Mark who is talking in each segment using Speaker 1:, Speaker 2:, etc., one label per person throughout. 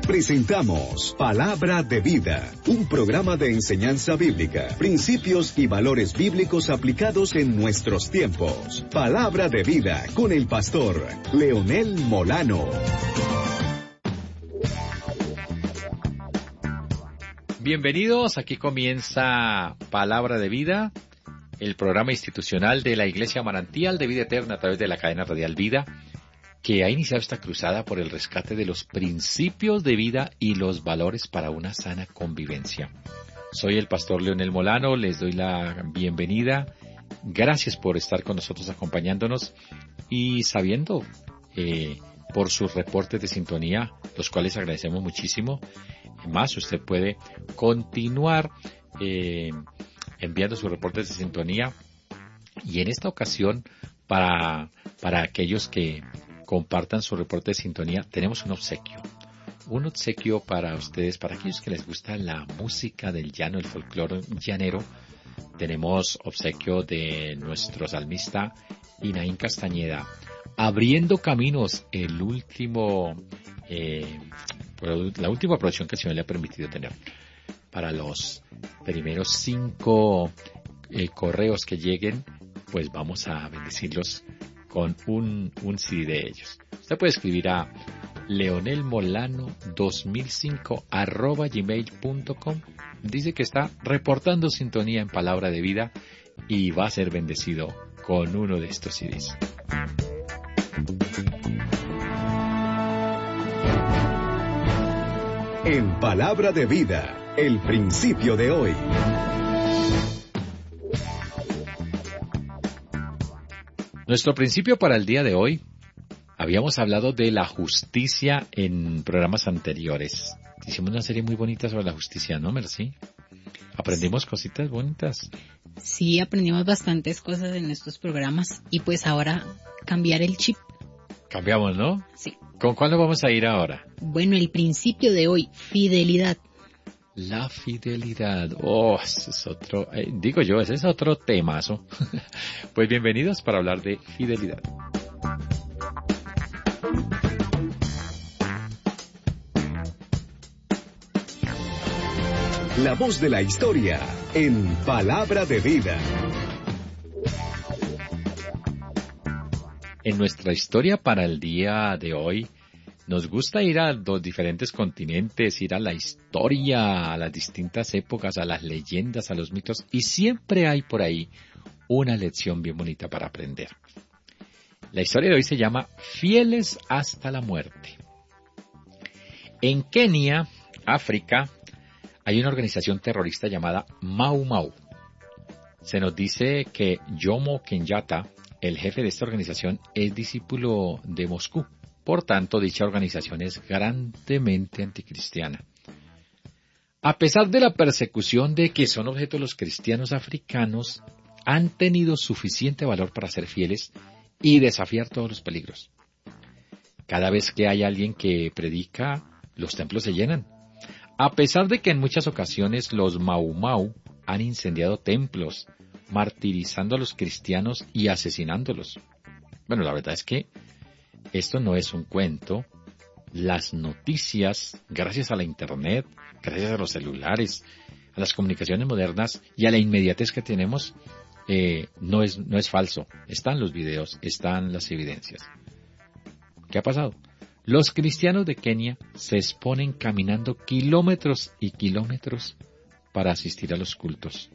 Speaker 1: Presentamos Palabra de Vida, un programa de enseñanza bíblica, principios y valores bíblicos aplicados en nuestros tiempos. Palabra de Vida con el pastor Leonel Molano.
Speaker 2: Bienvenidos, aquí comienza Palabra de Vida, el programa institucional de la Iglesia Manantial de Vida Eterna a través de la cadena radial Vida, que ha iniciado esta cruzada por el rescate de los principios de vida y los valores para una sana convivencia. Soy el pastor Leonel Molano, les doy la bienvenida. Gracias por estar con nosotros acompañándonos y sabiendo por sus reportes de sintonía, los cuales agradecemos muchísimo. Más, usted puede continuar enviando sus reportes de sintonía. Y en esta ocasión, para aquellos que compartan su reporte de sintonía, tenemos un obsequio para ustedes, para aquellos que les gusta la música del llano, el folclore llanero. Tenemos obsequio de nuestro salmista Inaín Castañeda, Abriendo Caminos, la última producción que el Señor le ha permitido tener. Para los primeros 5 correos que lleguen, pues vamos a bendecirlos con un CD de ellos. Usted puede escribir a leonelmolano2005@gmail.com. Dice que está reportando sintonía en Palabra de Vida y va a ser bendecido con uno de estos CDs.
Speaker 1: En Palabra de Vida, el principio de hoy.
Speaker 2: Nuestro principio para el día de hoy, habíamos hablado de la justicia en programas anteriores. Hicimos una serie muy bonita sobre la justicia, ¿no, Mercy? Aprendimos cositas bonitas.
Speaker 3: Sí, aprendimos bastantes cosas en estos programas y pues ahora cambiar el chip.
Speaker 2: Cambiamos, ¿no?
Speaker 3: Sí.
Speaker 2: ¿Con cuál nos vamos a ir ahora?
Speaker 3: Bueno, el principio de hoy, fidelidad.
Speaker 2: La fidelidad. Ese es otro, ese es otro temazo. Pues bienvenidos para hablar de fidelidad.
Speaker 1: La voz de la historia en Palabra de Vida.
Speaker 2: En nuestra historia para el día de hoy, nos gusta ir a los diferentes continentes, ir a la historia, a las distintas épocas, a las leyendas, a los mitos, y siempre hay por ahí una lección bien bonita para aprender. La historia de hoy se llama Fieles hasta la muerte. En Kenia, África, hay una organización terrorista llamada Mau Mau. Se nos dice que Jomo Kenyatta, el jefe de esta organización, es discípulo de Moscú. Por tanto, dicha organización es grandemente anticristiana. A pesar de la persecución de que son objeto los cristianos africanos, han tenido suficiente valor para ser fieles y desafiar todos los peligros. Cada vez que hay alguien que predica, los templos se llenan. A pesar de que en muchas ocasiones los Mau Mau han incendiado templos, martirizando a los cristianos y asesinándolos. Bueno, la verdad es que esto no es un cuento. Las noticias, gracias a la Internet, gracias a los celulares, a las comunicaciones modernas y a la inmediatez que tenemos, no es falso. Están los videos, están las evidencias. ¿Qué ha pasado? Los cristianos de Kenia se exponen caminando kilómetros y kilómetros para asistir a los cultos.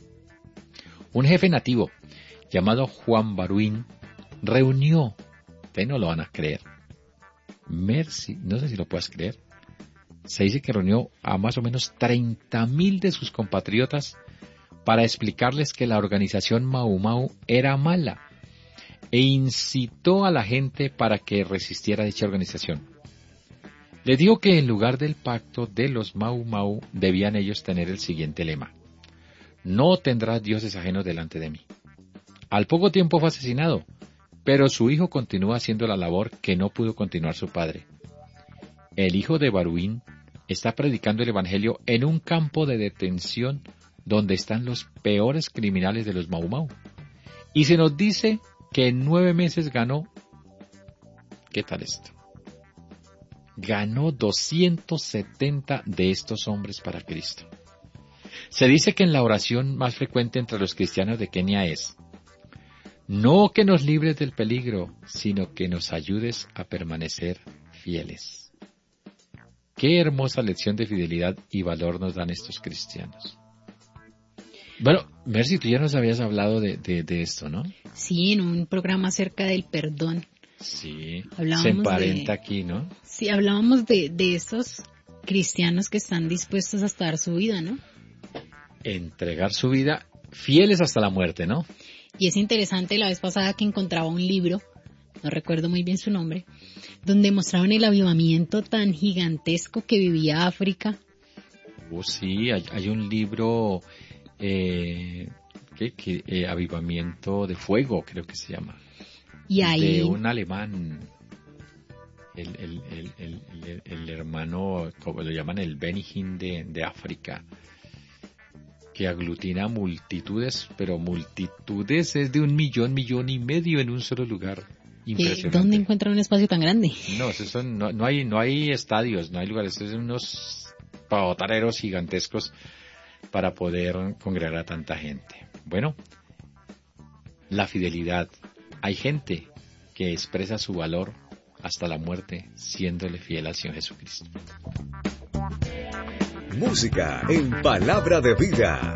Speaker 2: Un jefe nativo llamado Juan Baruín reunió, ustedes no lo van a creer, Mercy, no sé si lo puedes creer, se dice que reunió a más o menos 30,000 de sus compatriotas para explicarles que la organización Mau Mau era mala e incitó a la gente para que resistiera a dicha organización. Les dijo que en lugar del pacto de los Mau Mau debían ellos tener el siguiente lema: no tendrás dioses ajenos delante de mí. Al poco tiempo fue asesinado, pero su hijo continúa haciendo la labor que no pudo continuar su padre. El hijo de Baruín está predicando el evangelio en un campo de detención donde están los peores criminales de los Mau Mau. Y se nos dice que en 9 meses ganó, ¿qué tal esto? ganó 270 de estos hombres para Cristo. Se dice que en la oración más frecuente entre los cristianos de Kenia es: no que nos libres del peligro, sino que nos ayudes a permanecer fieles. Qué hermosa lección de fidelidad y valor nos dan estos cristianos. Bueno, Mercy, tú ya nos habías hablado de esto, ¿no?
Speaker 3: Sí, en un programa acerca del perdón.
Speaker 2: Sí,
Speaker 3: Hablábamos
Speaker 2: se emparenta aquí, ¿no?
Speaker 3: Sí, hablábamos de estos cristianos que están dispuestos hasta dar su vida, ¿no?
Speaker 2: Entregar su vida, fieles hasta la muerte, ¿no?
Speaker 3: Y es interesante, la vez pasada que encontraba un libro, no recuerdo muy bien su nombre, donde mostraban el avivamiento tan gigantesco que vivía África.
Speaker 2: Sí, hay un libro, Avivamiento de Fuego, creo que se llama.
Speaker 3: Y ahí...
Speaker 2: De un alemán, el hermano, como lo llaman, el Benny Hinn de África, que aglutina multitudes, pero multitudes es de 1 millón, 1,5 millones en un solo lugar. Impresionante.
Speaker 3: ¿Dónde encuentran un espacio tan grande?
Speaker 2: No hay estadios, no hay lugares, son unos pavotareros gigantescos para poder congregar a tanta gente. Bueno, la fidelidad. Hay gente que expresa su valor hasta la muerte, siéndole fiel al Señor Jesucristo.
Speaker 1: Música en Palabra de Vida.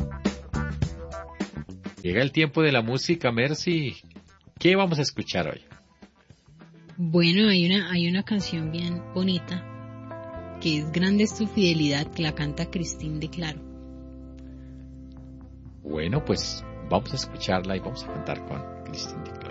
Speaker 2: Llega el tiempo de la música, Mercy. ¿Qué vamos a escuchar hoy?
Speaker 3: Bueno, hay una canción bien bonita que es Grande es tu fidelidad, que la canta Cristín de Claro.
Speaker 2: Bueno, pues vamos a escucharla y vamos a cantar con Cristín de Claro.